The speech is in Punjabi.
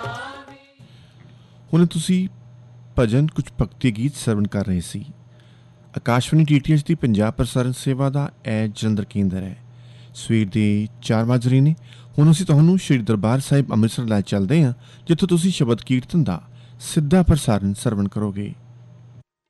ਹੁਣ ਤੁਸੀਂ ਭਜਨ ਕੁਝ ਭਗਤੀ ਗੀਤ ਸਰਵਣ ਕਰ ਰਹੇ ਸੀ। ਆਕਾਸ਼ਵਾਣੀ DTH ਦੀ ਪੰਜਾਬ ਪ੍ਰਸਾਰਣ ਸੇਵਾ ਦਾ ਇਹ ਜਲੰਧਰ ਕੇਂਦਰ ਹੈ। ਸਵੇਰ ਦੇ 4 ਵੱਜ ਰਹੇ ਨੇ। ਹੁਣ ਅਸੀਂ ਤੁਹਾਨੂੰ ਸ਼੍ਰੀ ਦਰਬਾਰ ਸਾਹਿਬ ਅੰਮ੍ਰਿਤਸਰ ਲੈ ਚੱਲਦੇ ਹਾਂ, ਜਿੱਥੋਂ ਤੁਸੀਂ ਸ਼ਬਦ ਕੀਰਤਨ ਦਾ ਸਿੱਧਾ ਪ੍ਰਸਾਰਣ ਸਰਵਣ ਕਰੋਗੇ।